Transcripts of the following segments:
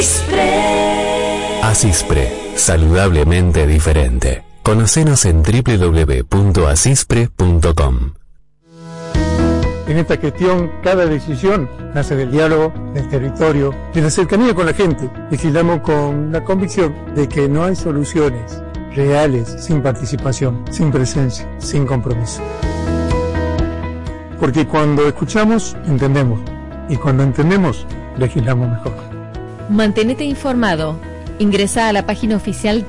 Asispre, saludablemente diferente. Conocenos en www.asispre.com. En esta gestión, cada decisión nace del diálogo, del territorio, de la cercanía con la gente. Legislamos con la convicción de que no hay soluciones reales sin participación, sin presencia, sin compromiso. Porque cuando escuchamos, entendemos. Y cuando entendemos, legislamos mejor. Mantenete informado. Ingresa a la página oficial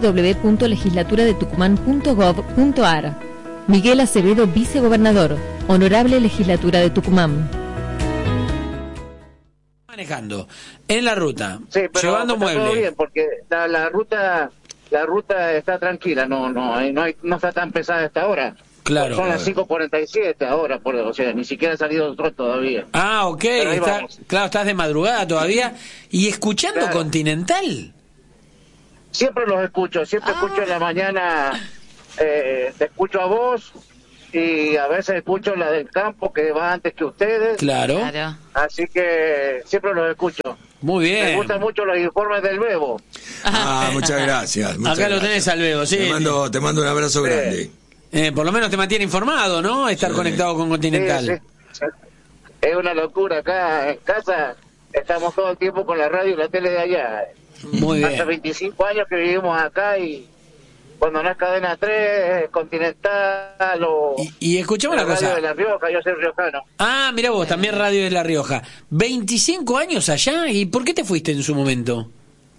www.legislaturadetucumán.gov.ar. Miguel Acevedo, vicegobernador, Honorable Legislatura de Tucumán. Manejando en la ruta, sí, pero llevando muebles. Todo bien, porque la ruta está tranquila, no está tan pesada hasta ahora. Claro. Son las 5:47 ahora, o sea, ni siquiera ha salido el trote todavía. Ah, ok, claro, estás de madrugada todavía. ¿Y escuchando claro. Continental? Siempre los escucho, escucho en la mañana, te escucho a vos, y a veces escucho la del campo, que va antes que ustedes. Claro. Así que siempre los escucho. Muy bien. Me gustan mucho los informes del Bebo. Muchas gracias. Acá gracias. Lo tenés al Bebo, sí. Te mando un abrazo grande. Por lo menos te mantiene informado, ¿no? Estar conectado con Continental. Sí. Es una locura. Acá en casa estamos todo el tiempo con la radio y la tele de allá. Muy bien. Hace 25 años que vivimos acá y cuando no es Cadena 3, Continental o... Y escuchame una cosa. Radio de La Rioja, yo soy riojano. Ah, mira vos, también Radio de La Rioja. 25 años allá, ¿y por qué te fuiste en su momento?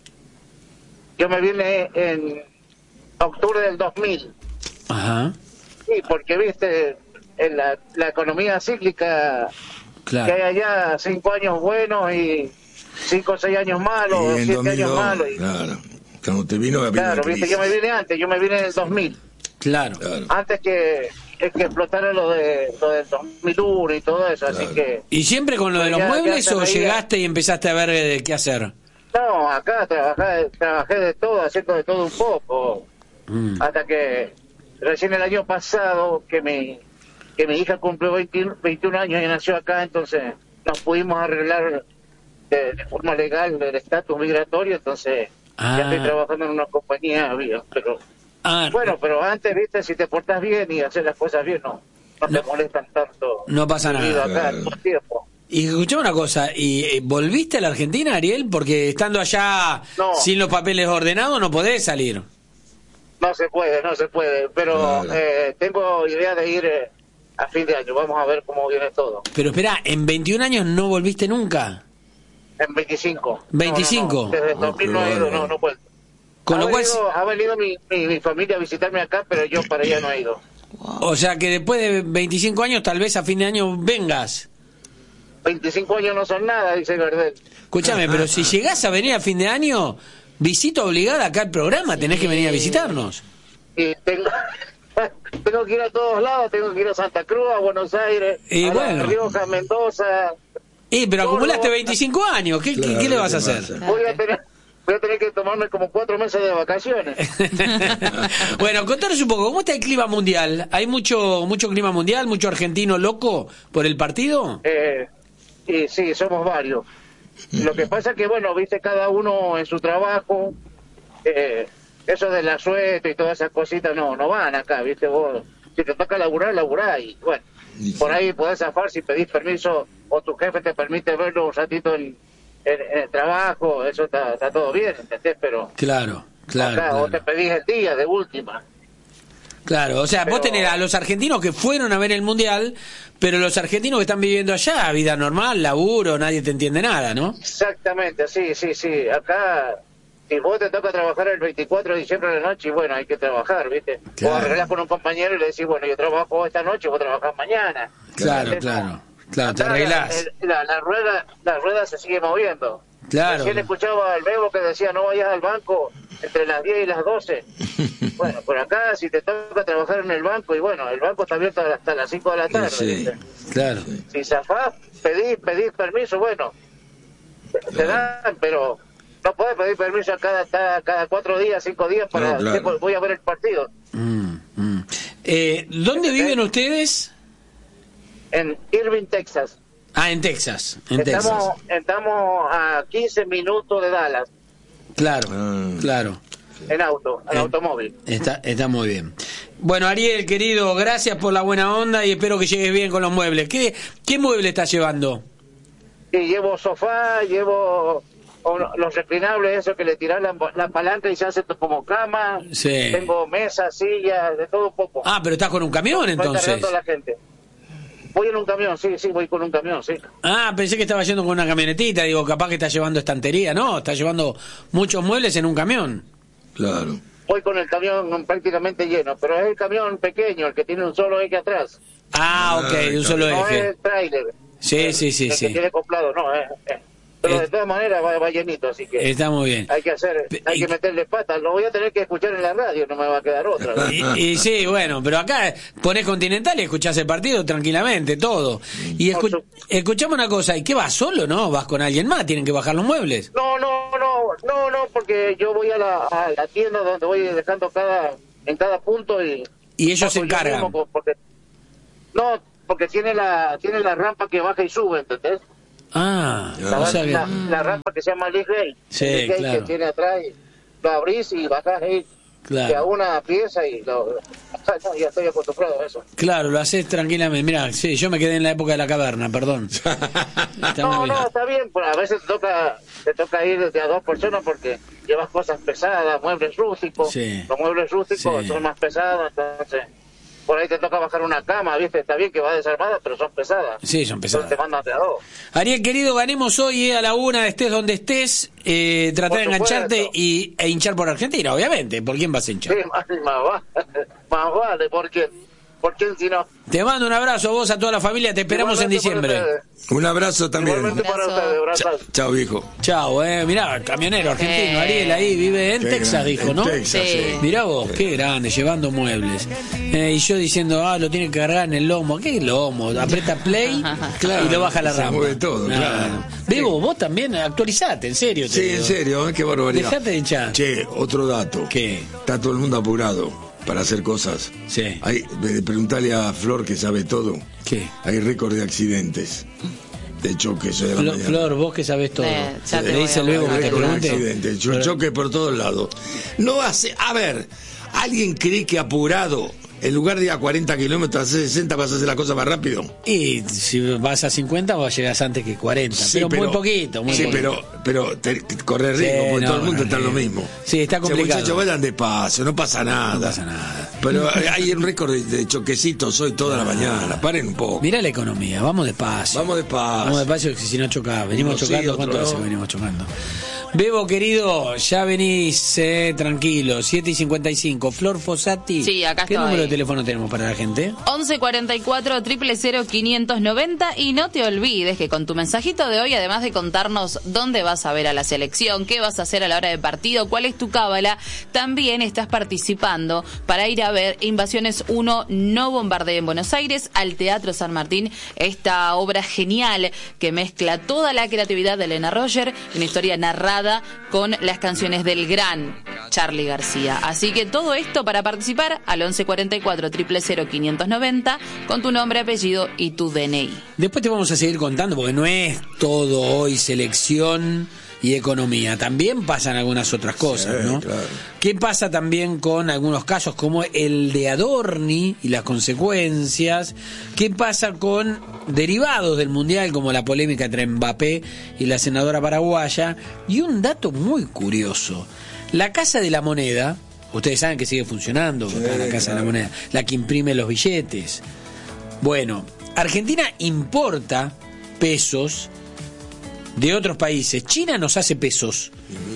Yo me vine en octubre del 2000. Ajá. Sí, porque viste, en la economía cíclica, claro, que hay allá 5 años buenos y 5 o 6 años malos, 7 años malos. Claro, cuando te vino claro, viste, yo me vine antes, yo me vine en el 2000. Claro. Antes que explotara lo del 2001 y todo eso, claro. Así que... ¿Y siempre con lo de los muebles o llegaste y empezaste a ver qué hacer? No, acá trabajé de todo, haciendo de todo un poco, hasta que recién el año pasado, que mi hija cumplió 21 años y nació acá, entonces nos pudimos arreglar de forma legal el estatus migratorio, entonces ya estoy trabajando en una compañía, pero pero antes, viste, si te portás bien y haces las cosas bien, no te molestan tanto. No pasa nada. Acá todo el tiempo. Y escuchame una cosa, ¿y volviste a la Argentina, Ariel? Porque estando allá sin los papeles ordenados no podés salir. No se puede, pero tengo idea de ir a fin de año, vamos a ver cómo viene todo. Pero espera, ¿en 21 años no volviste nunca? En 25. ¿25? No. Desde el 2000 no he ido, no puedo. Con lo cual... Ha venido mi familia a visitarme acá, pero yo para allá no he ido. O sea que después de 25 años, tal vez a fin de año vengas. 25 años no son nada, dice Gardel. Escúchame, pero si llegás a venir a fin de año, visita obligada acá al programa, tenés que venir a visitarnos. Y tengo que ir a todos lados, tengo que ir a Santa Cruz, a Buenos Aires, a La Rioja, Mendoza. Pero acumulaste 25 años, ¿qué le vas a hacer? Voy a tener que tomarme como 4 meses de vacaciones. Bueno, contanos un poco, ¿cómo está el clima mundial? ¿Hay mucho clima mundial, mucho argentino loco por el partido? Sí, somos varios. Lo que pasa es que, bueno, viste, cada uno en su trabajo, eso de la suerte y todas esas cositas no van acá, viste, vos, si te toca laburá, y bueno, por ahí podés zafar si pedís permiso o tu jefe te permite verlo un ratito en el trabajo, eso está todo bien, ¿entendés? Pero claro. Acá vos te pedís el día de última. Claro, o sea, vos tenés a los argentinos que fueron a ver el Mundial, pero los argentinos que están viviendo allá, vida normal, laburo, nadie te entiende nada, ¿no? Exactamente, sí. Acá, si vos te toca trabajar el 24 de diciembre de la noche, y bueno, hay que trabajar, ¿viste? Claro. Vos arreglás con un compañero y le decís, bueno, yo trabajo esta noche, vos trabajás mañana. Claro, te arreglás. La rueda se sigue moviendo. Claro. Recién escuchaba al Bebo que decía, no vayas al banco entre las 10 y las 12. Bueno, por acá, si te toca trabajar en el banco, y bueno, el banco está abierto hasta las 5 de la tarde. Sí, claro. Si zafás, pedís permiso, bueno, te dan, pero no podés pedir permiso cada 4 días, 5 días para voy a ver el partido. ¿Dónde viven ustedes? En Irving, Texas. Ah, en Texas. Estamos a 15 minutos de Dallas. Claro, claro. En automóvil. Está muy bien. Bueno, Ariel, querido, gracias por la buena onda y espero que llegues bien con los muebles. ¿Qué mueble estás llevando? Sí, llevo sofá, llevo los reclinables, eso que le tiras la palanca y se hace como cama. Sí. Tengo mesas, sillas, de todo un poco. Ah, pero estás con un camión entonces. Estoy cargando a la gente. Voy en un camión, sí, voy con un camión, sí. Ah, pensé que estaba yendo con una camionetita, digo, capaz que estás llevando estantería, no, estás llevando muchos muebles en un camión. Claro. Voy con el camión prácticamente lleno, pero es el camión pequeño, el que tiene un solo eje atrás. Ah, ok, de un solo No eje. es el tráiler. Sí. Que tiene acoplado, no, pero de todas maneras va llenito, así que está muy bien. hay que meterle patas. Lo voy a tener que escuchar en la radio, no me va a quedar otra. Y sí, bueno, pero acá ponés Continental y escuchás el partido tranquilamente, todo. Y escuchame una cosa, ¿y qué vas solo, no? ¿Vas con alguien más? ¿Tienen que bajar los muebles? No, porque yo voy a la tienda donde voy dejando en cada punto y ellos se encargan. Porque tiene la rampa que baja y sube, ¿entendés? Ah, la rampa que se llama Lift Gate. Sí, Lift Gate claro. que tiene atrás, lo abrís y bajás ahí. Claro. A una pieza y ya estoy acostumbrado a eso. Claro, lo haces tranquilamente. Mirá, sí, yo me quedé en la época de la caverna, perdón. Está bien, pues a veces te toca ir de a dos personas porque llevas cosas pesadas, muebles rústicos. Sí. Los muebles rústicos son más pesados, entonces por ahí te toca bajar una cama, ¿viste? Está bien que va desarmada, pero son pesadas. Sí, son pesadas. Entonces te mandan de a dos. Ariel, querido, ganemos hoy a la una, estés donde estés, tratar de engancharte e hinchar por Argentina, obviamente. ¿Por quién vas a hinchar? Sí, más vale, ¿por quién si no? Te mando un abrazo a vos, a toda la familia, te esperamos en diciembre. Un abrazo también. Igualmente para ustedes, Chao, viejo. Chao, mirá, camionero argentino, Ariel ahí vive en Texas, dijo, ¿no? Texas, sí. Mirá vos, qué grande, llevando muebles. Y yo diciendo, lo tiene que cargar en el lomo. ¿Qué lomo? Aprieta play y lo baja a la se rampa. mueve todo, claro. Bebo, vos también actualizate, en serio. Sí, en serio, qué barbaridad. Dejate de hinchar. Che, otro dato. ¿Qué? Está todo el mundo apurado para hacer cosas. Sí. Preguntale a Flor, que sabe todo. ¿Qué? Hay récord de accidentes, de choques. Flor, vos que sabés todo. Le dice el Bebo que te pregunte. Accidentes, choques por todos lados. No hace. A ver, ¿alguien cree que apurado, en lugar de ir a 40 kilómetros, a 60, vas a hacer la cosa más rápido? Y si vas a 50, vos llegas antes que 40. Sí, pero muy poquito. Muy poquito. pero corre riesgo, porque todo el mundo está en lo mismo. Sí, está complicado. Muchachos, vayan despacio, no pasa nada. No pasa nada. Pero hay un récord de choquecitos hoy toda la mañana. Paren un poco. Mirá la economía, vamos despacio. Vamos despacio, que si no chocás. Venimos uno chocando, sí, ¿cuántas veces no? venimos chocando? Bebo, querido, ya venís, tranquilo, 7:55. Flor Fossati. Sí, acá ¿Qué estoy. número de teléfono tenemos para la gente? 1144 000 590 y no te olvides que con tu mensajito de hoy, además de contarnos dónde vas a ver a la selección, qué vas a hacer a la hora del partido, cuál es tu cábala, también estás participando para ir a ver Invasiones 1 No Bombardee en Buenos Aires al Teatro San Martín, esta obra genial que mezcla toda la creatividad de Elena Roger, una historia narrada con las canciones del gran Charly García. Así que todo esto para participar al 1144 000 590 con tu nombre, apellido y tu DNI. Después te vamos a seguir contando porque no es todo hoy selección y economía, también pasan algunas otras cosas, ¿no? Claro. ¿Qué pasa también con algunos casos como el de Adorni y las consecuencias? ¿Qué pasa con derivados del Mundial como la polémica entre Mbappé y la senadora paraguaya? Y un dato muy curioso, la Casa de la Moneda, ustedes saben que sigue funcionando, la Casa de la Moneda, la que imprime los billetes. Bueno, Argentina importa pesos de otros países. China nos hace pesos.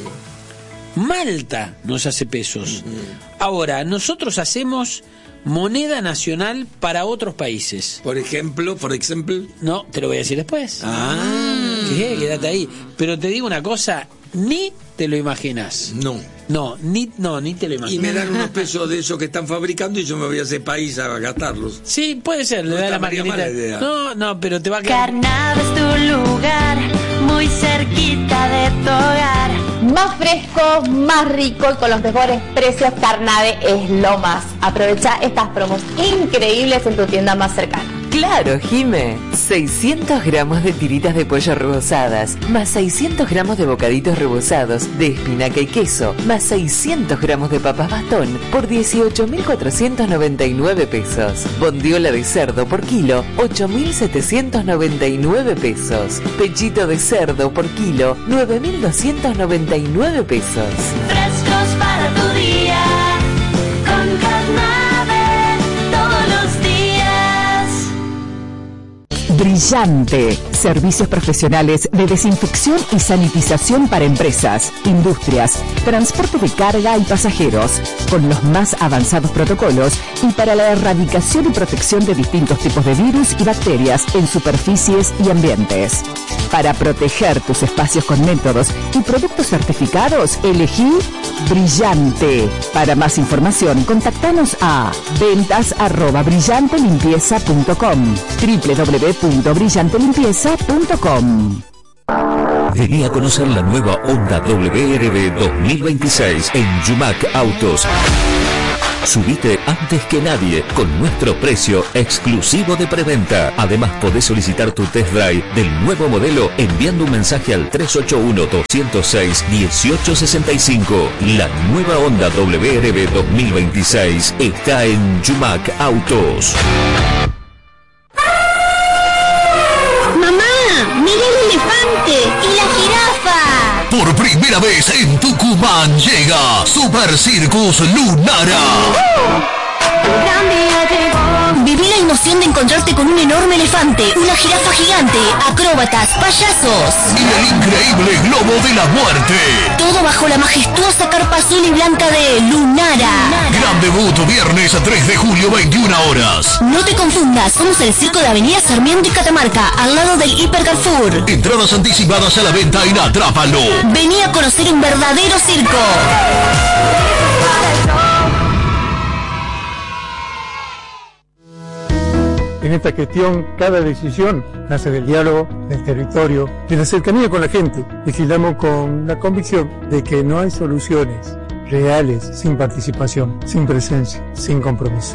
Malta nos hace pesos. Ahora, nosotros hacemos moneda nacional para otros países. Por ejemplo. No, te lo voy a decir después. ¿Qué? Quédate ahí. Pero te digo una cosa, ni te lo imaginas. Ni te lo imaginas. Y me dan unos pesos de esos que están fabricando y yo me voy a ese país a gastarlos. Sí, puede ser, le da la maquinita. No, pero te va a quedar. Carnave es tu lugar, muy cerquita de tu hogar. Más fresco, más rico y con los mejores precios, Carnave es lo más. Aprovecha estas promos increíbles en tu tienda más cercana. Claro, Jime. 600 gramos de tiritas de pollo rebozadas, más 600 gramos de bocaditos rebozados de espinaca y queso, más 600 gramos de papas bastón por 18.499 pesos. Bondiola de cerdo por kilo, 8.799 pesos. Pechito de cerdo por kilo, 9.299 pesos. Frescos para tu día, con Carnave, todos los días. Brillante. Servicios profesionales de desinfección y sanitización para empresas, industrias, transporte de carga y pasajeros, con los más avanzados protocolos y para la erradicación y protección de distintos tipos de virus y bacterias en superficies y ambientes. Para proteger tus espacios con métodos y productos certificados, elegí Brillante. Para más información, contactanos a ventas@brillantelimpieza.com, www.brillantelimpieza.com. Vení a conocer la nueva Honda WRB 2026 en Yumac Autos. Subite antes que nadie con nuestro precio exclusivo de preventa. Además podés solicitar tu test drive del nuevo modelo enviando un mensaje al 381-206-1865. La nueva Honda WRB 2026 está en Yumac Autos. ¡Mamá! ¡Mira el elefante! ¡Y la jirafa! Por primera vez en Tucumán llega Super Circus Lunara. Viví la emoción de encontrarte con un enorme elefante, una jirafa gigante, acróbatas, payasos y el increíble globo de la muerte. Todo bajo la majestuosa carpa azul y blanca de Lunara. Gran debut viernes 3 de julio 21 horas. No te confundas, somos el circo de Avenida Sarmiento y Catamarca, al lado del Hiper Carrefour. Entradas anticipadas a la venta en Atrápalo. Vení a conocer un verdadero circo. En esta gestión, cada decisión nace del diálogo, del territorio, de la cercanía con la gente. Legislamos con la convicción de que no hay soluciones reales sin participación, sin presencia, sin compromiso.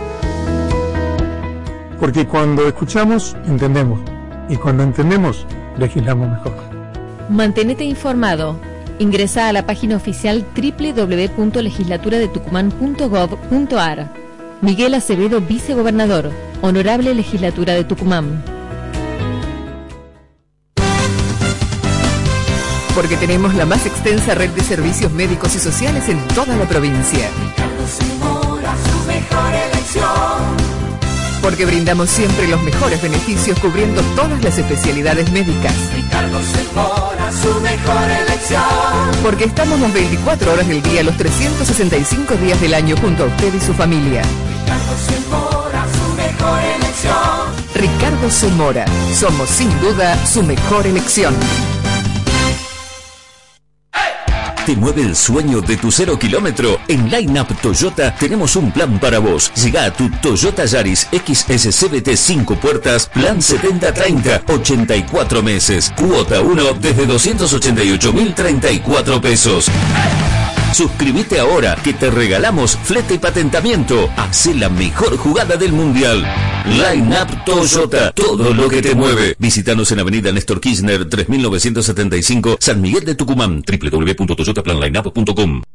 Porque cuando escuchamos, entendemos. Y cuando entendemos, legislamos mejor. Mantenete informado. Ingresa a la página oficial www.legislaturadetucumán.gov.ar. Miguel Acevedo, vicegobernador. Honorable Legislatura de Tucumán. Porque tenemos la más extensa red de servicios médicos y sociales en toda la provincia. Porque brindamos siempre los mejores beneficios cubriendo todas las especialidades médicas. Ricardo Zamora, su mejor elección. Porque estamos las 24 horas del día, los 365 días del año junto a usted y su familia. Ricardo Zamora, su mejor elección. Ricardo Zamora, somos sin duda su mejor elección. ¿Te mueve el sueño de tu 0 kilómetro? En Line Up Toyota tenemos un plan para vos. Llega a tu Toyota Yaris XS CVT 5 puertas, plan 70-30, 84 meses. Cuota 1 desde 288.034 pesos. Suscríbete ahora que te regalamos flete y patentamiento. Hacé la mejor jugada del mundial. Line Up Toyota, todo lo que te mueve. Visítanos en Avenida Néstor Kirchner 3975, San Miguel de Tucumán. www.toyotaplanlineup.com.